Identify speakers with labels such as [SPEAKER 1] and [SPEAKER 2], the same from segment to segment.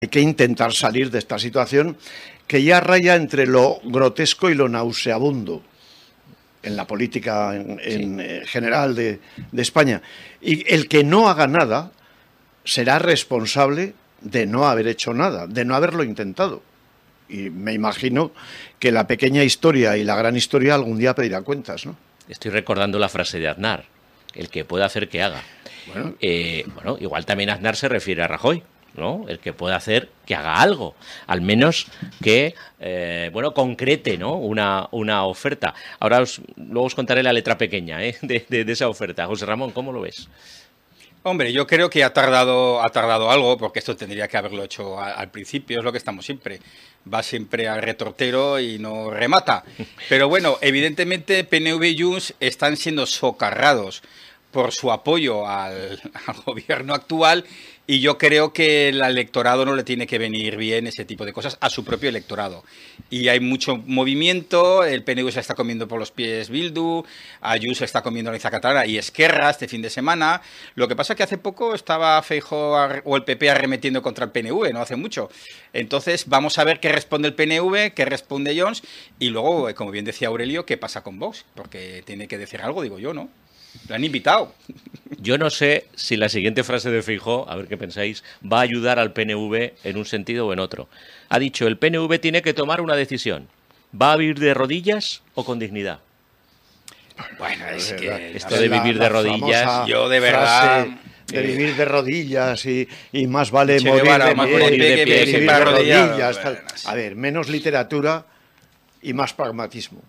[SPEAKER 1] Hay que intentar salir de esta situación que ya raya entre lo grotesco y lo nauseabundo en la política en general de España. Y el que no haga nada será responsable de no haber hecho nada, de no haberlo intentado. Y me imagino que la pequeña historia y la gran historia algún día pedirá cuentas, ¿no?
[SPEAKER 2] Estoy recordando la frase de Aznar, el que pueda hacer que haga. Bueno, igual también Aznar se refiere a Rajoy, ¿no? El que pueda hacer que haga algo, al menos que concrete, ¿no? una oferta. Ahora luego os contaré la letra pequeña de esa oferta. José Ramón, ¿cómo lo ves?
[SPEAKER 3] Hombre, yo creo que ha tardado algo, porque esto tendría que haberlo hecho al principio, es lo que estamos siempre. Va siempre al retortero y no remata. Pero bueno, evidentemente PNV y Junts están siendo socarrados por su apoyo al gobierno actual, y yo creo que el electorado no le tiene que venir bien ese tipo de cosas a su propio electorado. Y hay mucho movimiento, el PNV se está comiendo por los pies Bildu, a Junts se está comiendo la Liza Catalana y Esquerra este fin de semana. Lo que pasa es que hace poco estaba Feijóo o el PP arremetiendo contra el PNV, no hace mucho. Entonces vamos a ver qué responde el PNV, qué responde Junts, y luego, como bien decía Aurelio, qué pasa con Vox, porque tiene que decir algo, digo yo, ¿no? Lo han invitado.
[SPEAKER 2] Yo no sé si la siguiente frase de Feijóo, a ver qué pensáis, va a ayudar al PNV en un sentido o en otro. Ha dicho, el PNV tiene que tomar una decisión. ¿Va a vivir de rodillas o con dignidad?
[SPEAKER 3] Bueno, es que
[SPEAKER 2] esto de vivir de rodillas,
[SPEAKER 3] yo de verdad...
[SPEAKER 1] De vivir de rodillas y más vale morir
[SPEAKER 2] de pie
[SPEAKER 1] que vivir de rodillas. A ver, menos literatura y más pragmatismo.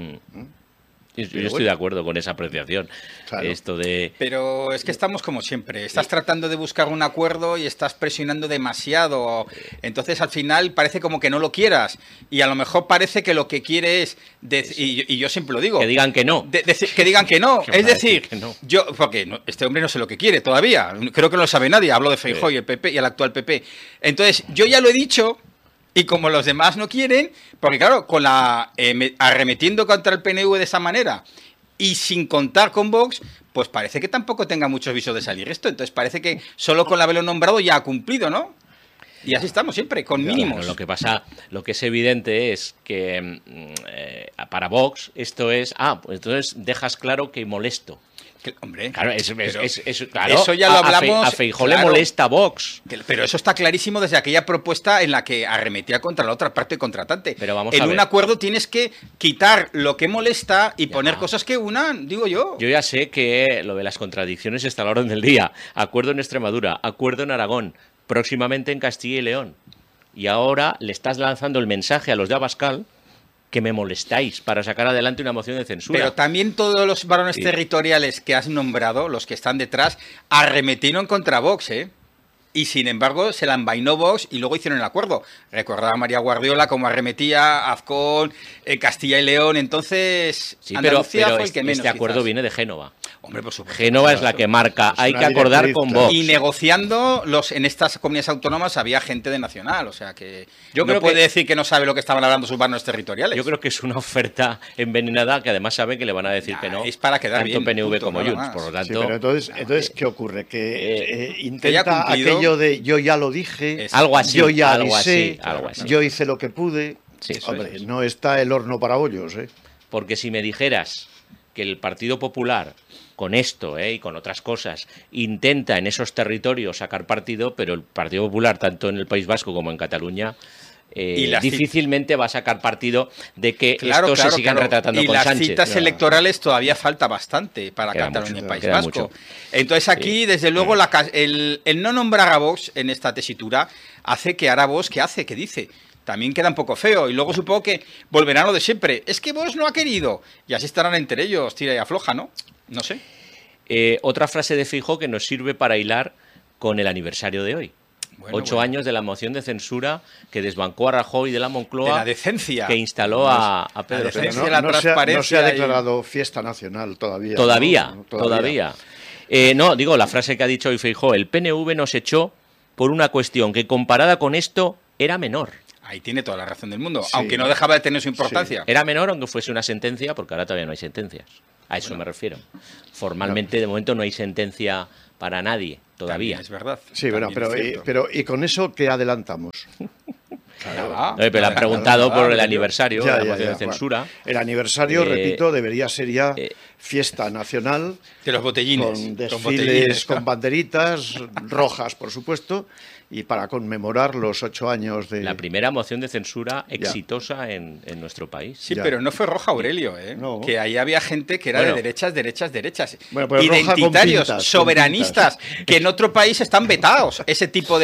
[SPEAKER 2] Yo estoy de acuerdo con esa apreciación.
[SPEAKER 1] Claro.
[SPEAKER 3] Pero es que estamos como siempre. Estás tratando de buscar un acuerdo y estás presionando demasiado. Entonces, al final, parece como que no lo quieras. Y a lo mejor parece que lo que quiere es... y yo siempre lo digo.
[SPEAKER 2] Que digan que no.
[SPEAKER 3] Que digan que no. Es decir, porque este hombre no sé lo que quiere todavía. Creo que no lo sabe nadie. Hablo de Feijóo y el PP y el actual PP. Entonces, yo ya lo he dicho... Y como los demás no quieren, porque claro, con arremetiendo contra el PNV de esa manera y sin contar con Vox, pues parece que tampoco tenga muchos visos de salir esto. Entonces parece que solo con haberlo nombrado ya ha cumplido, ¿no? Y así estamos siempre, con mínimos.
[SPEAKER 2] Bueno, lo que es evidente es que para Vox esto es... pues entonces dejas claro que molesto.
[SPEAKER 3] Hombre,
[SPEAKER 2] claro, claro,
[SPEAKER 3] eso ya lo hablamos.
[SPEAKER 2] A Feijóo le molesta Vox.
[SPEAKER 3] Pero eso está clarísimo desde aquella propuesta en la que arremetía contra la otra parte contratante.
[SPEAKER 2] Pero vamos
[SPEAKER 3] en un acuerdo tienes que quitar lo que molesta y poner cosas que unan, digo yo.
[SPEAKER 2] Yo ya sé que lo de las contradicciones está a la orden del día. Acuerdo en Extremadura, acuerdo en Aragón, próximamente en Castilla y León. Y ahora le estás lanzando el mensaje a los de Abascal que me molestáis para sacar adelante una moción de censura.
[SPEAKER 3] Pero también todos los varones territoriales que has nombrado, los que están detrás, arremetieron contra Vox, ¿eh? Y sin embargo se la envainó Vox y luego hicieron el acuerdo. Recordaba a María Guardiola cómo arremetía Azcón, Castilla y León. Entonces,
[SPEAKER 2] sí, pero este acuerdo viene de Génova.
[SPEAKER 3] Hombre, por supuesto.
[SPEAKER 2] Génova es la que marca, hay que acordar con Vox.
[SPEAKER 3] Y negociando, en estas comunidades autónomas había gente de Nacional, o sea que yo no puede decir que no sabe lo que estaban hablando sus varones territoriales.
[SPEAKER 2] Yo creo que es una oferta envenenada que además saben que le van a decir que no.
[SPEAKER 3] Es para quedar
[SPEAKER 2] tanto
[SPEAKER 3] bien.
[SPEAKER 2] PNV como Junts, por lo tanto...
[SPEAKER 1] Sí, pero entonces ¿qué ocurre? Que intenta aquello de yo ya lo dije,
[SPEAKER 2] algo así,
[SPEAKER 1] yo ya
[SPEAKER 2] algo
[SPEAKER 1] avisé,
[SPEAKER 2] así.
[SPEAKER 1] Yo hice lo que pude.
[SPEAKER 2] Sí,
[SPEAKER 1] hombre, no está el horno para bollos, ¿eh?
[SPEAKER 2] Porque si me dijeras que el Partido Popular, con esto y con otras cosas, intenta en esos territorios sacar partido, pero el Partido Popular, tanto en el País Vasco como en Cataluña, difícilmente va a sacar partido de que estos se sigan retratando con Sánchez.
[SPEAKER 3] Y las citas electorales todavía falta bastante para Cataluña y el País Vasco. Entonces aquí, desde luego, el no nombrar a Vox en esta tesitura hace que ahora Vox, ¿qué dice? También queda un poco feo. Y luego supongo que volverán lo de siempre. Es que Vox no ha querido. Y así estarán entre ellos, tira y afloja, ¿no? No sé.
[SPEAKER 2] Otra frase de Feijóo que nos sirve para hilar con el aniversario de hoy. 8 años de la moción de censura que desbancó a Rajoy de la Moncloa.
[SPEAKER 3] De la decencia.
[SPEAKER 2] Que instaló a Pedro
[SPEAKER 3] Sánchez.
[SPEAKER 1] No se ha declarado fiesta nacional todavía.
[SPEAKER 2] Todavía. La frase que ha dicho hoy Feijóo. El PNV nos echó por una cuestión que comparada con esto era menor.
[SPEAKER 3] Ahí tiene toda la razón del mundo, sí, aunque no dejaba de tener su importancia.
[SPEAKER 2] Sí. Era menor aunque fuese una sentencia, porque ahora todavía no hay sentencias. A eso me refiero. Formalmente, de momento, no hay sentencia para nadie todavía.
[SPEAKER 3] También es verdad.
[SPEAKER 1] Sí, bueno,
[SPEAKER 3] También es cierto.
[SPEAKER 1] pero ¿y con eso qué adelantamos?
[SPEAKER 3] Claro.
[SPEAKER 2] Pero le han preguntado por el
[SPEAKER 1] yo-
[SPEAKER 2] aniversario de
[SPEAKER 1] Ya,
[SPEAKER 2] la
[SPEAKER 1] ya,
[SPEAKER 2] moción
[SPEAKER 1] ya,
[SPEAKER 2] de censura.
[SPEAKER 1] bueno. El aniversario, repito, debería ser ya fiesta nacional,
[SPEAKER 3] De los botellines.
[SPEAKER 1] con desfiles,
[SPEAKER 3] botellines,
[SPEAKER 1] con banderitas rojas, por supuesto, y para conmemorar los 8 años de...
[SPEAKER 2] La primera moción de censura exitosa en nuestro país.
[SPEAKER 3] Sí,
[SPEAKER 1] Ya.
[SPEAKER 3] pero no fue Roja Aurelio, ¿eh?
[SPEAKER 1] No.
[SPEAKER 3] Que ahí había gente que era
[SPEAKER 2] Bueno.
[SPEAKER 3] de derechas.
[SPEAKER 1] Bueno, pero roja con
[SPEAKER 3] identitarios,
[SPEAKER 1] pintas, con
[SPEAKER 3] soberanistas, que en otro país están vetados. Ese tipo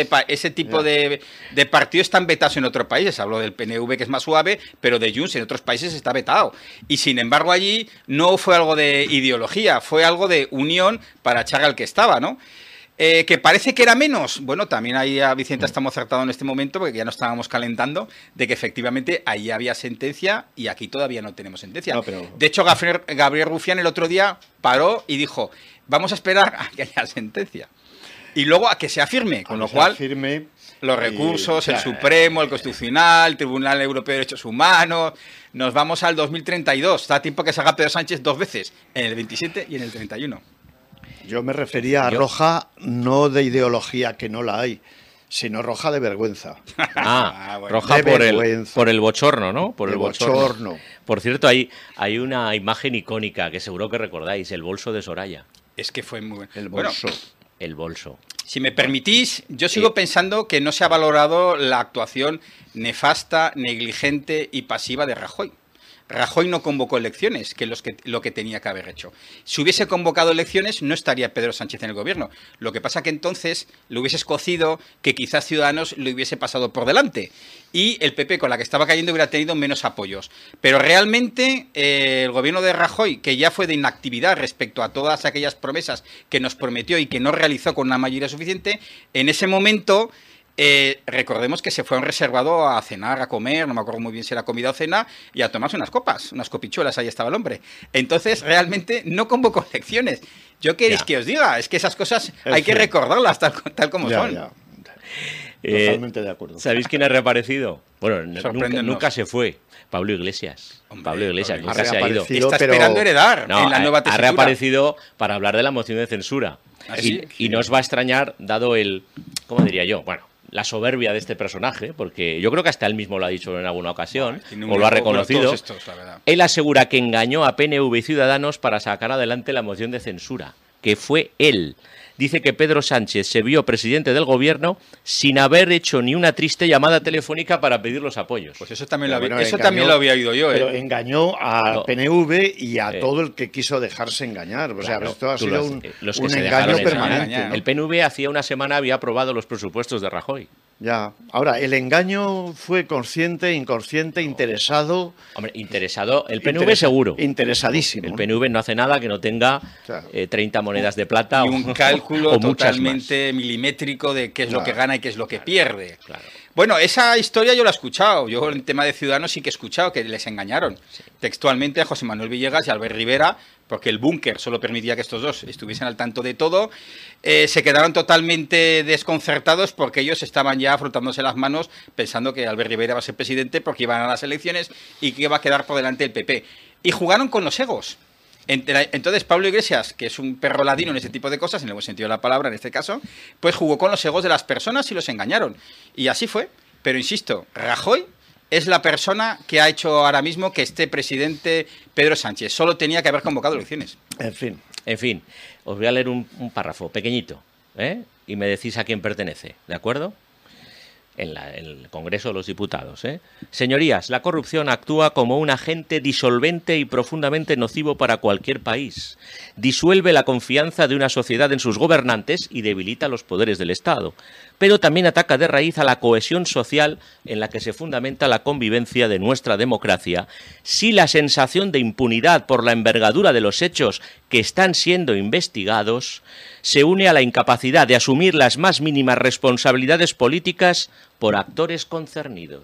[SPEAKER 3] de partidos están vetados en otros países. Hablo del PNV, que es más suave, pero de Junts en otros países está vetado. Y sin embargo allí no fue algo de ideología, fue algo de unión para echar al que estaba, ¿no? Que parece que era menos. Bueno, también ahí a Vicente estamos acertados en este momento, porque ya nos estábamos calentando, de que efectivamente ahí había sentencia y aquí todavía no tenemos sentencia.
[SPEAKER 1] No, pero-
[SPEAKER 3] De hecho, Gabriel Rufián el otro día paró y dijo, vamos a esperar a que haya sentencia. Y luego a que sea firme, con lo cual
[SPEAKER 1] firme,
[SPEAKER 3] los
[SPEAKER 1] y,
[SPEAKER 3] recursos, el
[SPEAKER 1] o sea,
[SPEAKER 3] Supremo, el Constitucional, el Tribunal Europeo de Derechos Humanos, nos vamos al 2032. Está a tiempo que salga Pedro Sánchez 2 veces, en el 27 y en el 31.
[SPEAKER 1] Yo me refería a roja no de ideología, que no la hay, sino roja de vergüenza.
[SPEAKER 3] Bueno.
[SPEAKER 2] Roja
[SPEAKER 1] De
[SPEAKER 2] por
[SPEAKER 1] vergüenza.
[SPEAKER 2] el bochorno, ¿no? Por
[SPEAKER 1] De
[SPEAKER 2] el bochorno.
[SPEAKER 1] bochorno.
[SPEAKER 2] Por cierto, hay una imagen icónica que seguro que recordáis, el bolso de Soraya.
[SPEAKER 3] Es que fue muy bueno.
[SPEAKER 1] El
[SPEAKER 3] Bueno,
[SPEAKER 1] bolso.
[SPEAKER 2] El bolso.
[SPEAKER 3] si me permitís, yo sigo pensando que no se ha valorado la actuación nefasta, negligente y pasiva de Rajoy. Rajoy no convocó elecciones, que es lo que tenía que haber hecho. Si hubiese convocado elecciones, no estaría Pedro Sánchez en el gobierno. Lo que pasa que entonces le hubiese escocido que quizás Ciudadanos le hubiese pasado por delante. Y el PP, con la que estaba cayendo, hubiera tenido menos apoyos. Pero realmente el gobierno de Rajoy, que ya fue de inactividad respecto a todas aquellas promesas que nos prometió y que no realizó con una mayoría suficiente, en ese momento... recordemos que se fue a un reservado a cenar, a comer, no me acuerdo muy bien si era comida o cena, y a tomarse unas copas, unas copichuelas, ahí estaba el hombre. Entonces, realmente no convocó elecciones. ¿Yo qué queréis que os diga? Es que esas cosas hay que recordarlas tal como son.
[SPEAKER 1] Ya. Totalmente de acuerdo.
[SPEAKER 2] ¿Sabéis quién ha reaparecido? Bueno,
[SPEAKER 3] Sorpréndenos.
[SPEAKER 2] nunca se fue. Pablo Iglesias.
[SPEAKER 3] Hombre,
[SPEAKER 2] Pablo Iglesias
[SPEAKER 3] Pablo
[SPEAKER 2] nunca se ha ido.
[SPEAKER 1] Iglesias.
[SPEAKER 3] Está
[SPEAKER 1] pero-
[SPEAKER 3] esperando heredar
[SPEAKER 2] No,
[SPEAKER 3] en la nueva
[SPEAKER 2] ha
[SPEAKER 3] tesitura.
[SPEAKER 2] reaparecido para hablar de la moción de censura.
[SPEAKER 3] ¿Ah, sí?
[SPEAKER 2] Y no os va a extrañar, dado el, ¿cómo diría yo? Bueno, la soberbia de este personaje, porque yo creo que hasta él mismo lo ha dicho en alguna ocasión,
[SPEAKER 3] Tiene un
[SPEAKER 2] o lo ha
[SPEAKER 3] ego,
[SPEAKER 2] reconocido.
[SPEAKER 3] todos estos, la verdad.
[SPEAKER 2] Él asegura que engañó a PNV y Ciudadanos para sacar adelante la moción de censura, que fue él. Dice que Pedro Sánchez se vio presidente del gobierno sin haber hecho ni una triste llamada telefónica para pedir los apoyos.
[SPEAKER 3] Pues eso también,
[SPEAKER 1] Pero bueno,
[SPEAKER 3] eso
[SPEAKER 1] engañó-
[SPEAKER 3] también lo había oído yo.
[SPEAKER 1] Pero engañó a
[SPEAKER 2] No.
[SPEAKER 1] PNV y a
[SPEAKER 2] Sí.
[SPEAKER 1] todo el que quiso dejarse engañar. O sea,
[SPEAKER 2] Claro,
[SPEAKER 1] esto ha
[SPEAKER 2] tú
[SPEAKER 1] sido
[SPEAKER 2] los que
[SPEAKER 1] un
[SPEAKER 2] se
[SPEAKER 1] engaño
[SPEAKER 2] dejaron
[SPEAKER 1] permanente.
[SPEAKER 3] engañar.
[SPEAKER 1] ¿no?
[SPEAKER 2] El PNV hacía una semana había aprobado los presupuestos de Rajoy.
[SPEAKER 1] Ya. Ahora, el engaño fue consciente, inconsciente, interesado.
[SPEAKER 2] Hombre, interesado, el PNV
[SPEAKER 1] interesa-
[SPEAKER 2] seguro.
[SPEAKER 1] Interesadísimo.
[SPEAKER 2] El
[SPEAKER 1] ¿no?
[SPEAKER 2] PNV no hace nada que no tenga
[SPEAKER 1] Claro.
[SPEAKER 2] 30 monedas de plata
[SPEAKER 3] Y un cálculo
[SPEAKER 2] o muchas
[SPEAKER 3] totalmente milimétrico de qué es lo que
[SPEAKER 1] Claro.
[SPEAKER 3] gana y qué es lo que pierde.
[SPEAKER 2] Claro.
[SPEAKER 3] Bueno, esa historia yo la he escuchado. Yo en tema de Ciudadanos sí que he escuchado que les engañaron. Textualmente a José Manuel Villegas y Albert Rivera, porque el búnker solo permitía que estos dos estuviesen al tanto de todo, se quedaron totalmente desconcertados porque ellos estaban ya frotándose las manos pensando que Albert Rivera iba a ser presidente porque iban a las elecciones y que iba a quedar por delante el PP. Y jugaron con los egos. Entonces Pablo Iglesias, que es un perro ladino en este tipo de cosas, en el buen sentido de la palabra en este caso, pues jugó con los egos de las personas y los engañaron. Y así fue. Pero insisto, Rajoy es la persona que ha hecho ahora mismo que esté presidente Pedro Sánchez. Solo tenía que haber convocado elecciones.
[SPEAKER 1] En fin.
[SPEAKER 2] En fin, os voy a leer un párrafo pequeñito, ¿eh? Y me decís a quién pertenece, ¿de acuerdo? En el Congreso de los Diputados. Señorías, la corrupción actúa como un agente disolvente y profundamente nocivo para cualquier país. Disuelve la confianza de una sociedad en sus gobernantes y debilita los poderes del Estado. Pero también ataca de raíz a la cohesión social en la que se fundamenta la convivencia de nuestra democracia, si la sensación de impunidad por la envergadura de los hechos que están siendo investigados se une a la incapacidad de asumir las más mínimas responsabilidades políticas por actores concernidos.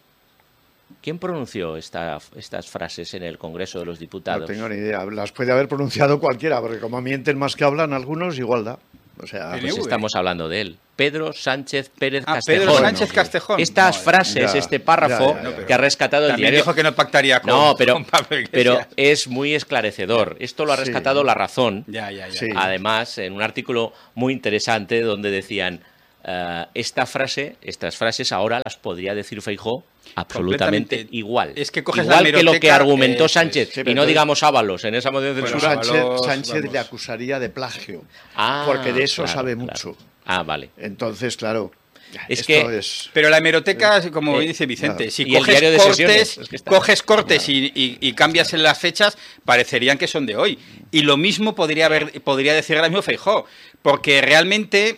[SPEAKER 2] ¿Quién pronunció estas frases en el Congreso de los
[SPEAKER 1] No
[SPEAKER 2] Diputados?
[SPEAKER 1] tengo ni idea. Las puede haber pronunciado cualquiera, porque como mienten más que hablan algunos, igual da. O sea,
[SPEAKER 3] PNV.
[SPEAKER 2] Pues estamos hablando de él. Pedro Sánchez Pérez Castejón.
[SPEAKER 3] Pedro Sánchez Castejón.
[SPEAKER 2] Estas
[SPEAKER 3] Madre.
[SPEAKER 2] frases,
[SPEAKER 1] Ya,
[SPEAKER 2] este párrafo
[SPEAKER 1] ya.
[SPEAKER 2] que ha rescatado el
[SPEAKER 3] También
[SPEAKER 2] diario.
[SPEAKER 3] dijo que no pactaría con,
[SPEAKER 2] No, pero,
[SPEAKER 3] con Pablo Iglesias.
[SPEAKER 2] pero es muy esclarecedor. Esto lo ha
[SPEAKER 1] Sí.
[SPEAKER 2] rescatado La Razón.
[SPEAKER 3] Ya.
[SPEAKER 1] Sí.
[SPEAKER 2] Además, en un artículo muy interesante donde decían estas frases ahora las podría decir Feijóo absolutamente
[SPEAKER 3] Completamente.
[SPEAKER 2] igual.
[SPEAKER 3] Es que coges
[SPEAKER 2] igual
[SPEAKER 3] la
[SPEAKER 2] que lo que
[SPEAKER 3] hemeroteca,
[SPEAKER 2] argumentó
[SPEAKER 3] eso es.
[SPEAKER 2] Sánchez.
[SPEAKER 1] Sí,
[SPEAKER 2] Y
[SPEAKER 1] pero
[SPEAKER 2] no
[SPEAKER 1] entonces-
[SPEAKER 2] digamos Ábalos en esa moción de
[SPEAKER 3] Bueno,
[SPEAKER 2] censura.
[SPEAKER 1] Sánchez
[SPEAKER 3] vamos.
[SPEAKER 1] le acusaría de plagio,
[SPEAKER 2] Ah,
[SPEAKER 1] porque de eso
[SPEAKER 2] claro,
[SPEAKER 1] sabe
[SPEAKER 2] claro.
[SPEAKER 1] mucho.
[SPEAKER 2] Ah, vale.
[SPEAKER 1] Entonces, claro,
[SPEAKER 2] Es
[SPEAKER 1] esto
[SPEAKER 2] que-
[SPEAKER 1] es...
[SPEAKER 3] Pero la hemeroteca, como
[SPEAKER 2] Eh,
[SPEAKER 3] dice Vicente,
[SPEAKER 1] claro.
[SPEAKER 3] si
[SPEAKER 2] Y el
[SPEAKER 3] coges
[SPEAKER 2] diario de
[SPEAKER 3] cortes,
[SPEAKER 2] sesiones, es que está-
[SPEAKER 3] y cambias en las fechas, parecerían que son de hoy. Y lo mismo podría decir ahora mismo Feijóo, porque realmente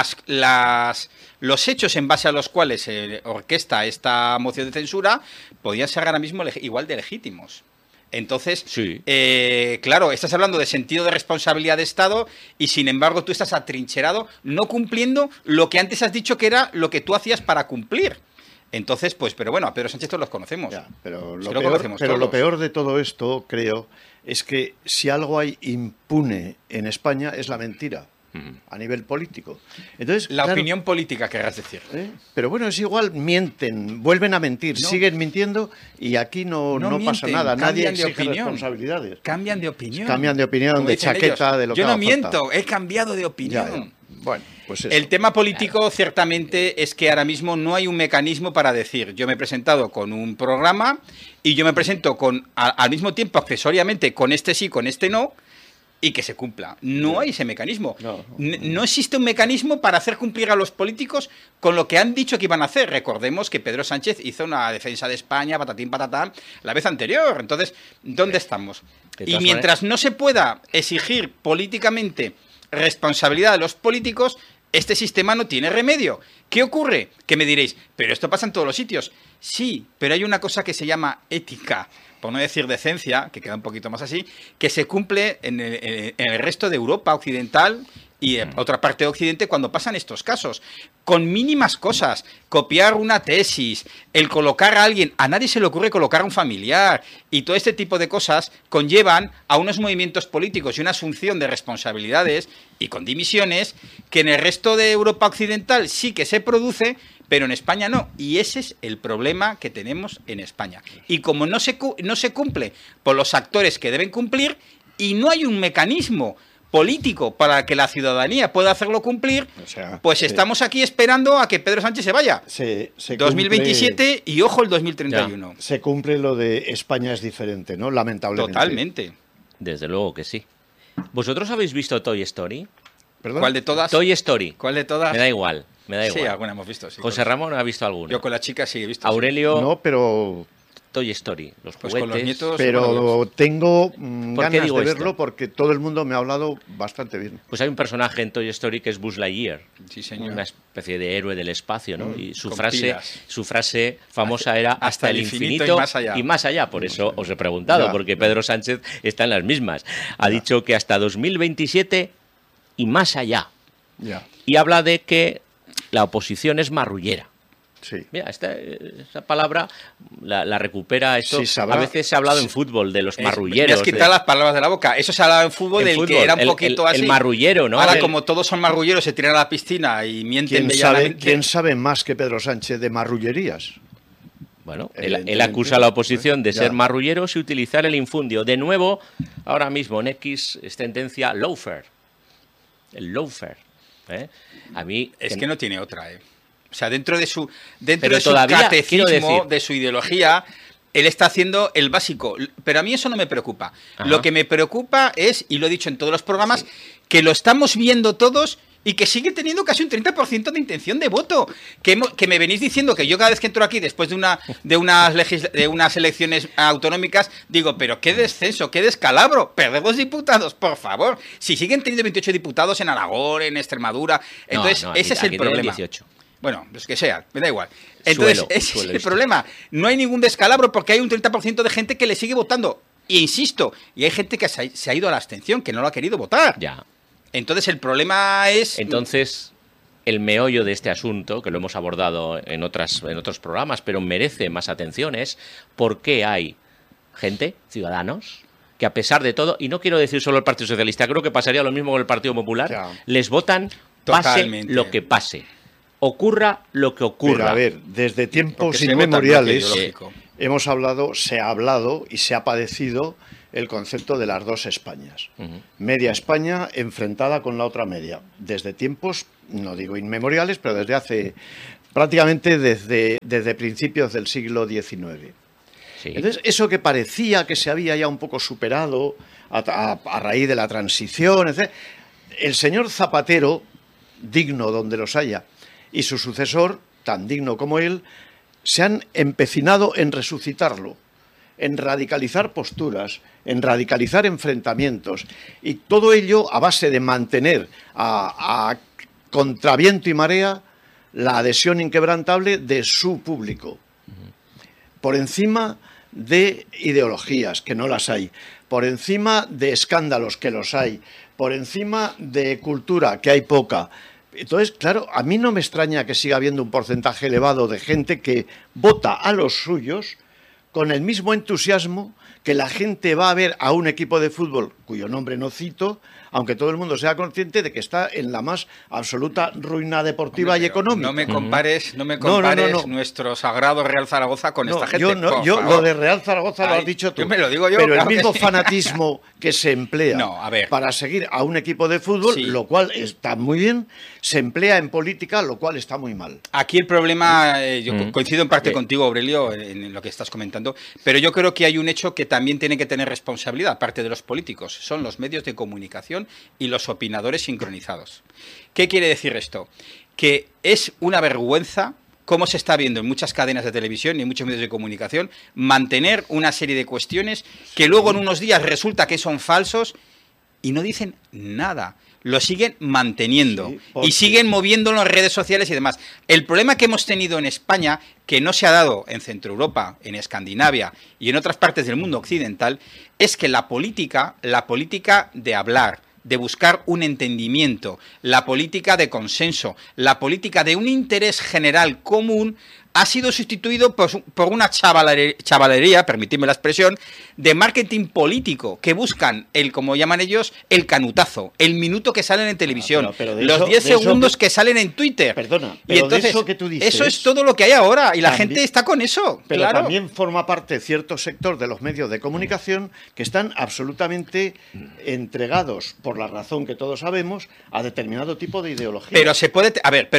[SPEAKER 3] los hechos en base a los cuales se orquesta esta moción de censura podían ser ahora mismo igual de legítimos. Entonces,
[SPEAKER 2] Sí.
[SPEAKER 3] claro, estás hablando de sentido de responsabilidad de Estado y sin embargo tú estás atrincherado no cumpliendo lo que antes has dicho que era lo que tú hacías para cumplir. Entonces, pues, pero bueno, a Pedro Sánchez todos los conocemos.
[SPEAKER 1] Ya, pero
[SPEAKER 3] Sí,
[SPEAKER 1] lo
[SPEAKER 3] lo
[SPEAKER 1] peor,
[SPEAKER 3] conocemos
[SPEAKER 1] pero lo
[SPEAKER 3] todos.
[SPEAKER 1] peor de todo esto, creo, es que si algo hay impune en España es la mentira a nivel político. Entonces,
[SPEAKER 3] La
[SPEAKER 1] claro,
[SPEAKER 3] opinión política, querrás decir.
[SPEAKER 1] Pero bueno, es igual, mienten, vuelven a mentir,
[SPEAKER 3] No.
[SPEAKER 1] siguen mintiendo y aquí no pasa
[SPEAKER 3] mienten,
[SPEAKER 1] nada, nadie
[SPEAKER 3] cambian de
[SPEAKER 1] exige
[SPEAKER 3] opinión.
[SPEAKER 1] responsabilidades.
[SPEAKER 3] Cambian de opinión.
[SPEAKER 1] Cambian de opinión,
[SPEAKER 3] Como
[SPEAKER 1] de
[SPEAKER 3] dicen
[SPEAKER 1] chaqueta,
[SPEAKER 3] ellos.
[SPEAKER 1] de lo que
[SPEAKER 3] Yo no
[SPEAKER 1] haga falta.
[SPEAKER 3] miento, he cambiado de
[SPEAKER 1] Ya,
[SPEAKER 3] opinión.
[SPEAKER 1] ya. Bueno, pues eso.
[SPEAKER 3] El tema político, ciertamente, es que ahora mismo no hay un mecanismo para decir, yo me he presentado con un programa y yo me presento al mismo tiempo, accesoriamente, con este sí, con este no, y que se cumpla. No hay ese mecanismo. No existe un mecanismo para hacer cumplir a los políticos con lo que han dicho que iban a hacer. Recordemos que Pedro Sánchez hizo una defensa de España, patatín, patatán, la vez anterior. Entonces, ¿dónde estamos?
[SPEAKER 2] De
[SPEAKER 3] Y
[SPEAKER 2] todas
[SPEAKER 3] mientras no se pueda exigir políticamente responsabilidad de los políticos, este sistema no tiene remedio. ¿Qué ocurre? Que me diréis, pero esto pasa en todos los sitios. Sí, pero hay una cosa que se llama ética, por no decir decencia, que queda un poquito más así, que se cumple en el resto de Europa occidental y en otra parte de Occidente cuando pasan estos casos. Con mínimas cosas, copiar una tesis, el colocar a alguien, a nadie se le ocurre colocar a un familiar, y todo este tipo de cosas conllevan a unos movimientos políticos y una asunción de responsabilidades y con dimisiones que en el resto de Europa occidental sí que se produce, pero en España no. Y ese es el problema que tenemos en España. Y como no se cumple por los actores que deben cumplir y no hay un mecanismo político para que la ciudadanía pueda hacerlo cumplir,
[SPEAKER 1] O sea,
[SPEAKER 3] pues estamos aquí esperando a que Pedro Sánchez se vaya.
[SPEAKER 1] se
[SPEAKER 3] 2027 y ojo el 2031.
[SPEAKER 1] Se cumple lo de España es diferente, ¿no? Lamentablemente.
[SPEAKER 3] Totalmente.
[SPEAKER 2] Desde luego que sí. ¿Vosotros habéis visto Toy Story?
[SPEAKER 1] ¿Perdón?
[SPEAKER 3] ¿Cuál de todas?
[SPEAKER 2] Toy Story.
[SPEAKER 3] ¿Cuál de todas?
[SPEAKER 2] Me da igual, me da
[SPEAKER 3] Sí,
[SPEAKER 2] igual.
[SPEAKER 3] alguna hemos visto. Sí,
[SPEAKER 2] José
[SPEAKER 3] todas.
[SPEAKER 2] Ramón ha visto alguna.
[SPEAKER 3] Yo con la chica sí he visto. sí.
[SPEAKER 2] Aurelio,
[SPEAKER 1] No, pero
[SPEAKER 2] Toy Story. Los
[SPEAKER 3] Pues
[SPEAKER 2] juguetes.
[SPEAKER 3] con los nietos.
[SPEAKER 1] pero
[SPEAKER 3] bueno,
[SPEAKER 1] tengo
[SPEAKER 2] ¿Por qué
[SPEAKER 1] ganas
[SPEAKER 2] digo
[SPEAKER 1] de
[SPEAKER 2] esto?
[SPEAKER 1] verlo porque todo el mundo me ha hablado bastante bien.
[SPEAKER 2] Pues hay un personaje en Toy Story que es Buzz Lightyear.
[SPEAKER 3] Sí, señor.
[SPEAKER 2] Una especie de héroe del espacio, ¿no? Y
[SPEAKER 3] con pilas.
[SPEAKER 2] su frase famosa era hasta el infinito
[SPEAKER 3] y más allá.
[SPEAKER 2] Por eso os he preguntado,
[SPEAKER 1] Ya.
[SPEAKER 2] porque Pedro Sánchez está en las mismas. Ha dicho que hasta 2027 y más allá.
[SPEAKER 1] Ya,
[SPEAKER 2] Y habla de que la oposición es marrullera.
[SPEAKER 1] sí.
[SPEAKER 2] Mira, esa palabra la recupera. Esto,
[SPEAKER 1] Sí, sabrá-
[SPEAKER 2] a veces se ha hablado en fútbol de los
[SPEAKER 3] Me
[SPEAKER 2] marrulleros.
[SPEAKER 3] has quitado las palabras de la boca. Eso se hablaba en fútbol
[SPEAKER 2] En
[SPEAKER 3] del
[SPEAKER 2] fútbol,
[SPEAKER 3] que era un
[SPEAKER 2] el-
[SPEAKER 3] poquito
[SPEAKER 2] el
[SPEAKER 3] así.
[SPEAKER 2] marrullero, ¿no?
[SPEAKER 3] Ahora,
[SPEAKER 2] El-
[SPEAKER 3] como todos son marrulleros, se tiran a la piscina y mienten bellanamente.
[SPEAKER 1] ¿Quién sabe más que Pedro Sánchez de marrullerías?
[SPEAKER 2] Bueno, él
[SPEAKER 1] Evidentemente,
[SPEAKER 2] acusa a la oposición de
[SPEAKER 1] ya.
[SPEAKER 2] ser marrulleros y utilizar el infundio. De nuevo, ahora mismo en X es tendencia loafer. El loafer. ¿eh? A mí...
[SPEAKER 3] Es que no tiene otra, ¿eh? O sea, dentro de su
[SPEAKER 2] Pero
[SPEAKER 3] de su
[SPEAKER 2] todavía, quiero
[SPEAKER 3] catecismo,
[SPEAKER 2] decir-
[SPEAKER 3] de su ideología, él está haciendo el básico. Pero a mí eso no me preocupa.
[SPEAKER 2] Ajá.
[SPEAKER 3] Lo que me preocupa es, y lo he dicho en todos los programas, que lo estamos viendo todos y que sigue teniendo casi un 30% de intención de voto. Que me venís diciendo que yo cada vez que entro aquí, después de unas elecciones autonómicas, digo, pero qué descenso, qué descalabro, perder 2 diputados, por favor. Si siguen teniendo 28 diputados en Aragón, en Extremadura, entonces
[SPEAKER 2] No, aquí-
[SPEAKER 3] ese es el
[SPEAKER 2] aquí tienen
[SPEAKER 3] problema.
[SPEAKER 2] 18.
[SPEAKER 3] Bueno, pues que sea, me da igual. Entonces,
[SPEAKER 2] Suelo,
[SPEAKER 3] ese
[SPEAKER 2] suelo
[SPEAKER 3] es el
[SPEAKER 2] esto.
[SPEAKER 3] problema. No hay ningún descalabro porque hay un 30% de gente que le sigue votando. E insisto, y hay gente que se ha ido a la abstención, que no lo ha querido votar.
[SPEAKER 2] Ya.
[SPEAKER 3] Entonces, el problema es...
[SPEAKER 2] Entonces, el meollo de este asunto, que lo hemos abordado en otros programas, pero merece más atención, es por qué hay gente, ciudadanos, que a pesar de todo, y no quiero decir solo el Partido Socialista, creo que pasaría lo mismo con el Partido Popular, les votan pase lo que pase, ocurra lo que ocurra.
[SPEAKER 1] Pero a ver, desde tiempos inmemoriales se ha hablado y se ha padecido el concepto de las dos Españas. Media España enfrentada con la otra media. Desde tiempos, no digo inmemoriales, pero desde hace prácticamente desde principios del siglo XIX. Sí. Entonces, eso que parecía que se había ya un poco superado a raíz de la transición, etc., el señor Zapatero, digno donde los haya, y su sucesor, tan digno como él, se han empecinado en resucitarlo, en radicalizar posturas, en radicalizar enfrentamientos, y todo ello a base de mantener a contraviento y marea la adhesión inquebrantable de su público, por encima de ideologías, que no las hay, por encima de escándalos, que los hay, por encima de cultura, que hay poca. Entonces, claro, a mí no me extraña que siga habiendo un porcentaje elevado de gente que vota a los suyos con el mismo entusiasmo que la gente va a ver a un equipo de fútbol, cuyo nombre no cito, aunque todo el mundo sea consciente de que está en la más absoluta ruina deportiva y económica.
[SPEAKER 3] No me compares, nuestro sagrado Real Zaragoza con esta gente.
[SPEAKER 1] Yo lo de Real Zaragoza lo has dicho tú.
[SPEAKER 3] Yo me lo digo yo.
[SPEAKER 1] Pero el mismo fanatismo que se emplea para seguir a un equipo de fútbol, lo cual está muy bien, se emplea en política, lo cual está muy mal.
[SPEAKER 3] Aquí el problema, yo coincido en parte contigo, Aurelio, en lo que estás comentando, pero yo creo que hay un hecho que también tiene que tener responsabilidad, aparte de los políticos, son los medios de comunicación y los opinadores sincronizados. ¿Qué quiere decir esto? Que es una vergüenza cómo se está viendo en muchas cadenas de televisión y en muchos medios de comunicación mantener una serie de cuestiones que luego en unos días resulta que son falsos y no dicen nada. Lo siguen manteniendo y siguen moviendo en las redes sociales y demás. El problema que hemos tenido en España, que no se ha dado en Centro Europa, en Escandinavia y en otras partes del mundo occidental, es que la política de hablar, de buscar un entendimiento, la política de consenso, la política de un interés general común, ha sido sustituido por una chavalería, permitidme la expresión, de marketing político, que buscan como llaman ellos, el canutazo, el minuto que salen en televisión, los 10 segundos que salen en Twitter.
[SPEAKER 1] Perdona,
[SPEAKER 3] pero y entonces,
[SPEAKER 1] eso que tú dices,
[SPEAKER 3] eso es todo lo que hay ahora, y la gente está con eso.
[SPEAKER 1] Pero
[SPEAKER 3] claro.
[SPEAKER 1] También forma parte cierto sector de los medios de comunicación que están absolutamente entregados, por la razón que todos sabemos, a determinado tipo de ideología.
[SPEAKER 3] Pero se puede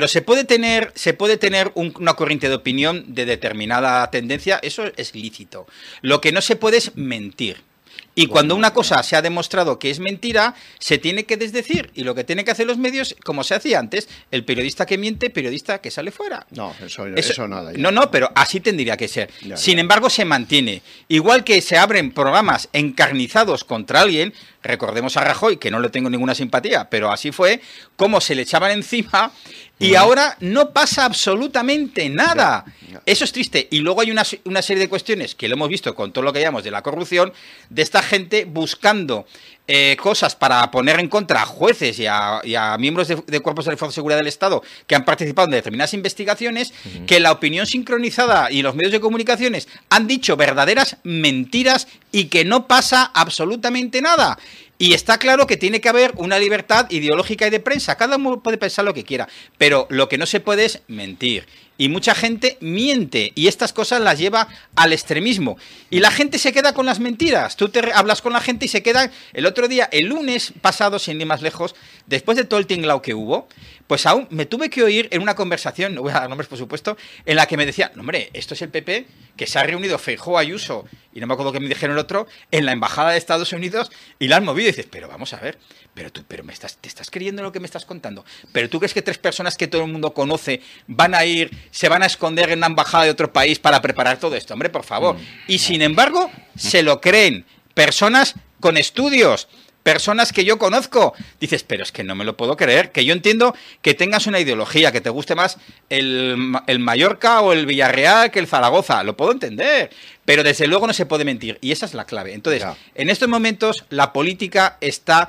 [SPEAKER 3] tener una corriente de opinión de determinada tendencia, eso es lícito. Lo que no se puede es mentir. Y cuando una cosa se ha demostrado que es mentira, se tiene que desdecir. Y lo que tienen que hacer los medios, como se hacía antes, el periodista que miente, periodista que sale fuera.
[SPEAKER 1] No, eso nada. Ya.
[SPEAKER 3] No, pero así tendría que ser. Sin embargo, se mantiene. Igual que se abren programas encarnizados contra alguien, recordemos a Rajoy, que no le tengo ninguna simpatía, pero así fue, cómo se le echaban encima y ahora no pasa absolutamente nada. Eso es triste. Y luego hay una serie de cuestiones que lo hemos visto con todo lo que llamamos de la corrupción, de esta gente buscando cosas para poner en contra a jueces y a miembros de cuerpos de fuerza de seguridad del Estado que han participado en determinadas investigaciones, que la opinión sincronizada y los medios de comunicaciones han dicho verdaderas mentiras y que no pasa absolutamente nada. Y está claro que tiene que haber una libertad ideológica y de prensa. Cada uno puede pensar lo que quiera, pero lo que no se puede es mentir. Y mucha gente miente y estas cosas las lleva al extremismo. Y la gente se queda con las mentiras. Tú hablas con la gente y se queda... El otro día, el lunes pasado, sin ir más lejos, después de todo el tinglao que hubo, pues aún me tuve que oír en una conversación, no voy a dar nombres por supuesto, en la que me decían, no, hombre, esto es el PP, que se ha reunido Feijóo, Ayuso, y no me acuerdo qué me dijeron el otro, en la Embajada de Estados Unidos, y la han movido. Y dices, pero vamos a ver, pero te estás creyendo lo que me estás contando. Pero tú crees que 3 personas que todo el mundo conoce van a ir, se van a esconder en una embajada de otro país para preparar todo esto. Hombre, por favor. Y sin embargo, se lo creen personas con estudios, personas que yo conozco. Dices, pero es que no me lo puedo creer. Que yo entiendo que tengas una ideología, que te guste más el Mallorca o el Villarreal que el Zaragoza. Lo puedo entender. Pero desde luego no se puede mentir. Y esa es la clave. Entonces, en estos momentos la política está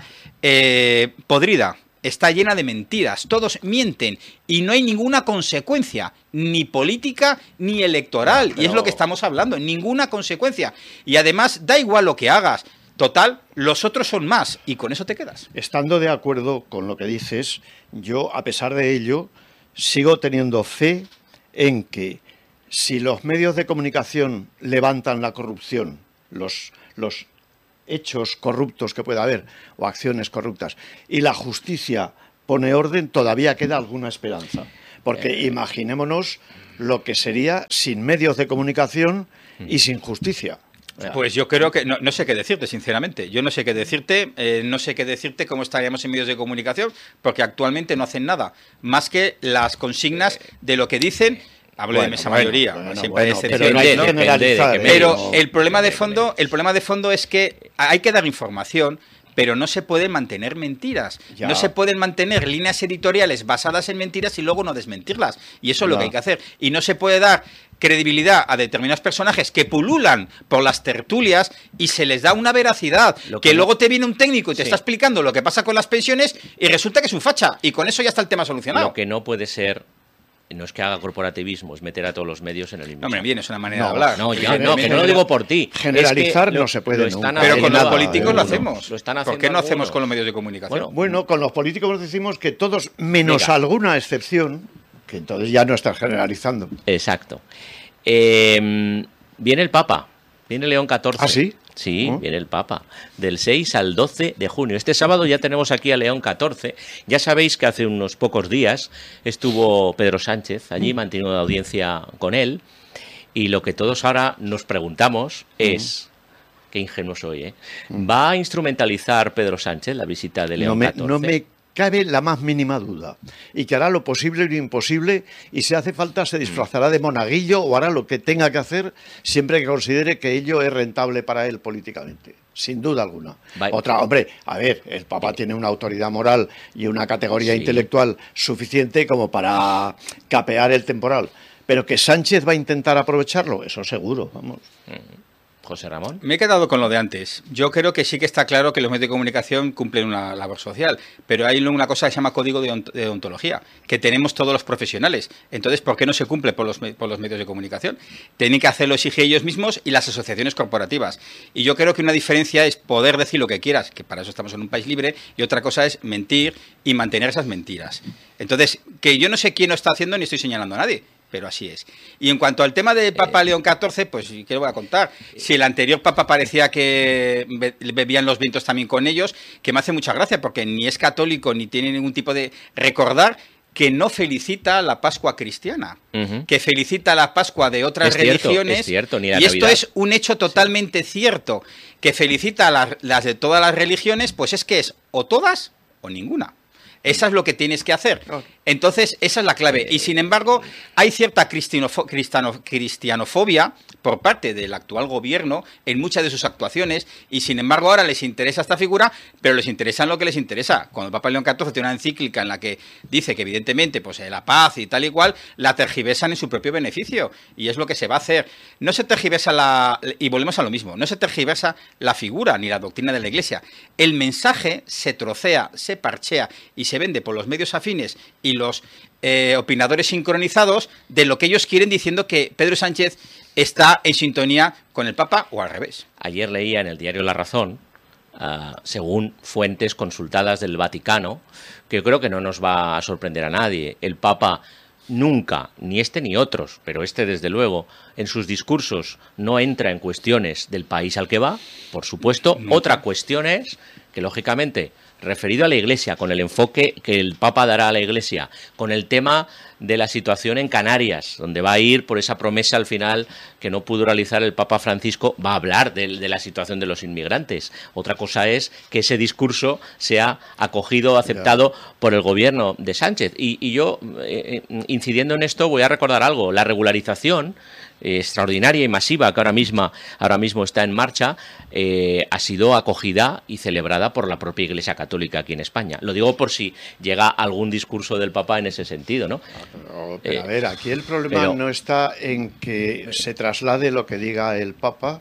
[SPEAKER 3] podrida. Está llena de mentiras, todos mienten y no hay ninguna consecuencia, ni política ni electoral, y es lo que estamos hablando, ninguna consecuencia. Y además, da igual lo que hagas, Total, los otros son más y con eso te quedas.
[SPEAKER 1] Estando de acuerdo con lo que dices, yo, a pesar de ello, sigo teniendo fe en que si los medios de comunicación levantan la corrupción, los hechos corruptos que pueda haber o acciones corruptas, y la justicia pone orden, todavía queda alguna esperanza. Porque imaginémonos lo que sería sin medios de comunicación y sin justicia.
[SPEAKER 3] Pues yo creo que no sé qué decirte, sinceramente. Yo no sé qué decirte, no sé qué decirte cómo estaríamos en medios de comunicación, porque actualmente no hacen nada, más que las consignas de lo que dicen. Hablo de esa mayoría, siempre hay excepciones, ¿no? Pero el problema de fondo es que hay que dar información, pero no se pueden mantener mentiras. Ya. No se pueden mantener líneas editoriales basadas en mentiras y luego no desmentirlas. Y eso es lo que hay que hacer. Y no se puede dar credibilidad a determinados personajes que pululan por las tertulias y se les da una veracidad. Luego te viene un técnico y te está explicando lo que pasa con las pensiones y resulta que es un facha. Y con eso ya está el tema solucionado.
[SPEAKER 2] Lo que no puede ser... No es que haga corporativismo, es meter a todos los medios en el mismo.
[SPEAKER 3] No, me viene, es una manera de hablar.
[SPEAKER 2] Que no lo digo por ti.
[SPEAKER 1] Generalizar no se puede.
[SPEAKER 3] Pero con los políticos lo hacemos.
[SPEAKER 2] ¿Por
[SPEAKER 3] qué no hacemos con los medios de comunicación?
[SPEAKER 1] Bueno, con los políticos nos decimos que todos, menos alguna excepción, que entonces ya no estás generalizando.
[SPEAKER 2] Exacto. Viene el Papa, viene León XIV.
[SPEAKER 1] ¿Ah, sí?
[SPEAKER 2] Sí, viene el Papa, del 6 al 12 de junio. Este sábado ya tenemos aquí a León XIV. Ya sabéis que hace unos pocos días estuvo Pedro Sánchez allí, manteniendo audiencia con él. Y lo que todos ahora nos preguntamos es, qué ingenuo soy, ¿va a instrumentalizar Pedro Sánchez la visita de León XIV?
[SPEAKER 1] No me cabe la más mínima duda. Y que hará lo posible y lo imposible, y si hace falta se disfrazará de monaguillo o hará lo que tenga que hacer siempre que considere que ello es rentable para él políticamente. Sin duda alguna. Hombre, a ver, el Papa tiene una autoridad moral y una categoría intelectual suficiente como para capear el temporal. Pero que Sánchez va a intentar aprovecharlo, eso seguro, vamos.
[SPEAKER 2] José Ramón.
[SPEAKER 3] Me he quedado con lo de antes. Yo creo que sí que está claro que los medios de comunicación cumplen una labor social, pero hay una cosa que se llama código de ontología, que tenemos todos los profesionales. Entonces, ¿por qué no se cumple por los medios de comunicación? Tienen que hacerlo, exige ellos mismos y las asociaciones corporativas. Y yo creo que una diferencia es poder decir lo que quieras, que para eso estamos en un país libre, y otra cosa es mentir y mantener esas mentiras. Entonces, que yo no sé quién lo está haciendo ni estoy señalando a nadie, pero así es. Y en cuanto al tema del Papa León XIV, pues, ¿qué le voy a contar? Si el anterior Papa parecía que bebían los vientos también con ellos, que me hace mucha gracia, porque ni es católico ni tiene ningún tipo de... Recordar que no felicita la Pascua cristiana, que felicita la Pascua de otras religiones.
[SPEAKER 2] Es cierto, ni la
[SPEAKER 3] y
[SPEAKER 2] Navidad.
[SPEAKER 3] Esto es un hecho totalmente cierto, que felicita las de todas las religiones, pues es que es o todas o ninguna. Eso es lo que tienes que hacer. Entonces, esa es la clave. Y sin embargo, hay cierta cristianofobia por parte del actual gobierno en muchas de sus actuaciones, y sin embargo ahora les interesa esta figura, pero les interesa lo que les interesa. Cuando el Papa León XIV tiene una encíclica en la que dice que evidentemente pues la paz y tal y cual, la tergiversan en su propio beneficio, y es lo que se va a hacer. No se tergiversa y volvemos a lo mismo, no se tergiversa la figura ni la doctrina de la Iglesia. El mensaje se trocea, se parchea y se vende por los medios afines y los opinadores sincronizados de lo que ellos quieren, diciendo que Pedro Sánchez está en sintonía con el Papa o al revés.
[SPEAKER 2] Ayer leía en el diario La Razón, según fuentes consultadas del Vaticano, que yo creo que no nos va a sorprender a nadie. El Papa nunca, ni este ni otros, pero este desde luego, en sus discursos no entra en cuestiones del país al que va, por supuesto. Otra cuestión es que, lógicamente, referido a la Iglesia, con el enfoque que el Papa dará a la Iglesia, con el tema de la situación en Canarias, donde va a ir por esa promesa al final que no pudo realizar el Papa Francisco, va a hablar de la situación de los inmigrantes. Otra cosa es que ese discurso sea acogido, aceptado por el gobierno de Sánchez. Y yo, incidiendo en esto, voy a recordar algo. La regularización extraordinaria y masiva que ahora mismo está en marcha, ha sido acogida y celebrada por la propia Iglesia Católica aquí en España. Lo digo por si llega algún discurso del Papa en ese sentido, ¿no?
[SPEAKER 1] Pero a ver, aquí el problema no está en que se traslade lo que diga el Papa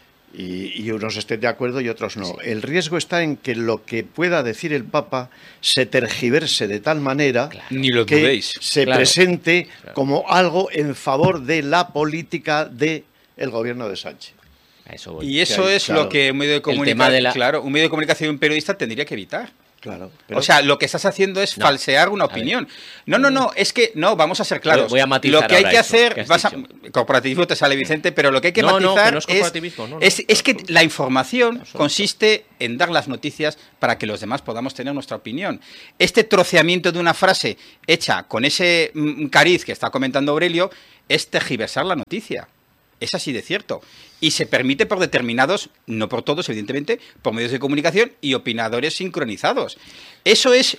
[SPEAKER 1] y unos estén de acuerdo y otros no. El riesgo está en que lo que pueda decir el Papa se tergiverse de tal manera que se presente como algo en favor de la política del gobierno de Sánchez.
[SPEAKER 2] A eso voy.
[SPEAKER 3] Y eso es
[SPEAKER 1] claro,
[SPEAKER 3] lo que un medio de comunicación, un medio de comunicación y un periodista tendría que evitar.
[SPEAKER 1] Claro.
[SPEAKER 3] O sea, lo que estás haciendo es falsear una opinión. No, es que no, vamos a ser claros.
[SPEAKER 2] Voy a matizar
[SPEAKER 3] lo que hay que
[SPEAKER 2] eso,
[SPEAKER 3] hacer,
[SPEAKER 2] que
[SPEAKER 3] corporativismo te sale, Vicente, pero lo que hay que matizar es que la información consiste en dar las noticias para que los demás podamos tener nuestra opinión. Este troceamiento de una frase hecha con ese cariz que está comentando Aurelio es tergiversar la noticia. Es así de cierto. Y se permite por determinados, no por todos, evidentemente, por medios de comunicación y opinadores sincronizados. Eso es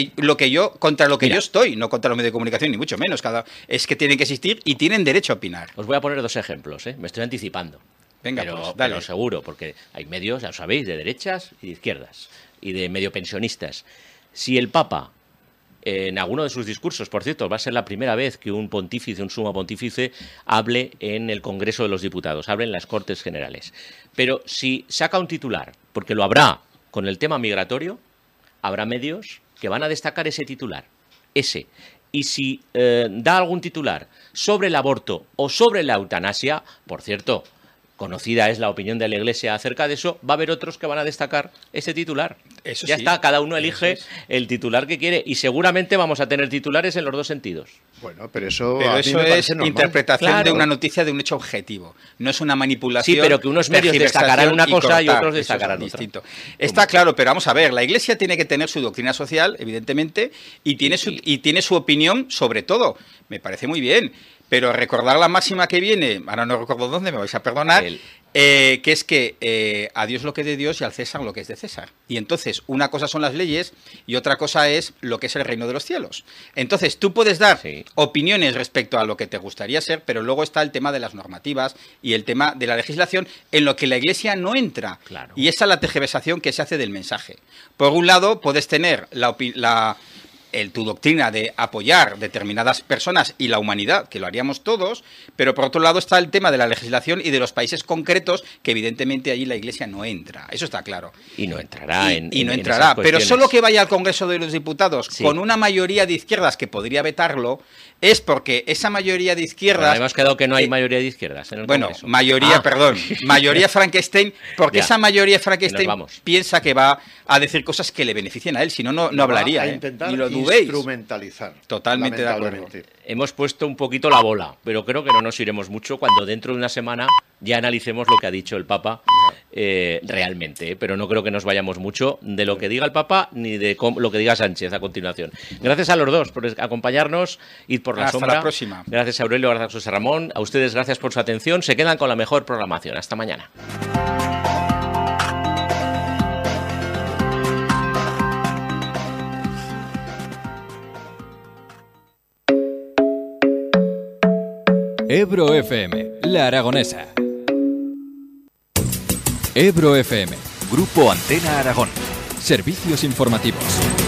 [SPEAKER 3] contra lo que yo estoy, no contra los medios de comunicación, ni mucho menos. Es que tienen que existir y tienen derecho a opinar.
[SPEAKER 2] Os voy a poner 2 ejemplos, ¿eh? Me estoy anticipando.
[SPEAKER 3] Venga,
[SPEAKER 2] pero,
[SPEAKER 3] dale.
[SPEAKER 2] Pero seguro, porque hay medios, ya lo sabéis, de derechas y de izquierdas, y de medio pensionistas. Si el Papa, en alguno de sus discursos, por cierto, va a ser la primera vez que un pontífice, un sumo pontífice, hable en el Congreso de los Diputados, hable en las Cortes Generales. Pero si saca un titular, porque lo habrá con el tema migratorio, habrá medios que van a destacar ese titular, ese. Y si da algún titular sobre el aborto o sobre la eutanasia, por cierto, conocida es la opinión de la Iglesia acerca de eso, va a haber otros que van a destacar ese titular.
[SPEAKER 3] Eso
[SPEAKER 2] ya
[SPEAKER 3] sí,
[SPEAKER 2] está, cada uno elige el titular que quiere y seguramente vamos a tener titulares en los 2 sentidos.
[SPEAKER 1] Bueno, pero eso
[SPEAKER 3] es interpretación de una noticia de un hecho objetivo. No es una manipulación.
[SPEAKER 2] Sí, pero que unos medios destacarán una cosa y otros destacarán otra.
[SPEAKER 3] Distinto. Está claro, pero vamos a ver, la Iglesia tiene que tener su doctrina social, evidentemente, y tiene su opinión sobre todo. Me parece muy bien. Pero recordar la máxima que viene, ahora no recuerdo dónde, me vais a perdonar, que es que a Dios lo que es de Dios y al César lo que es de César. Y entonces, una cosa son las leyes y otra cosa es lo que es el reino de los cielos. Entonces, tú puedes dar opiniones respecto a lo que te gustaría ser, pero luego está el tema de las normativas y el tema de la legislación en lo que la Iglesia no entra.
[SPEAKER 2] Claro.
[SPEAKER 3] Y esa es la tergiversación que se hace del mensaje. Por un lado, puedes tener tu doctrina de apoyar determinadas personas y la humanidad, que lo haríamos todos, pero por otro lado está el tema de la legislación y de los países concretos, que evidentemente allí la Iglesia no entra. Eso está claro.
[SPEAKER 2] Y no entrará.
[SPEAKER 3] Y no entrará. Pero solo que vaya al Congreso de los Diputados con una mayoría de izquierdas que podría vetarlo, es porque esa mayoría de izquierdas...
[SPEAKER 2] Bueno, hemos quedado que no hay mayoría de izquierdas en el Congreso.
[SPEAKER 3] Mayoría Frankenstein, porque esa mayoría Frankenstein piensa que va a decir cosas que le benefician a él, si no, no hablaría.
[SPEAKER 1] A intentar
[SPEAKER 3] ni lo dudéis.
[SPEAKER 1] Instrumentalizar.
[SPEAKER 3] Totalmente de acuerdo.
[SPEAKER 2] Hemos puesto un poquito la bola, pero creo que no nos iremos mucho cuando dentro de una semana ya analicemos lo que ha dicho el Papa realmente, pero no creo que nos vayamos mucho de lo que diga el Papa ni de lo que diga Sánchez a continuación. Gracias a los dos por acompañarnos, id por la sombra.
[SPEAKER 3] Hasta la próxima.
[SPEAKER 2] Gracias a Aurelio, gracias a José Ramón, a ustedes gracias por su atención, se quedan con la mejor programación. Hasta mañana.
[SPEAKER 4] Ebro FM, La Aragonesa. Ebro FM, Grupo Antena Aragón. Servicios informativos.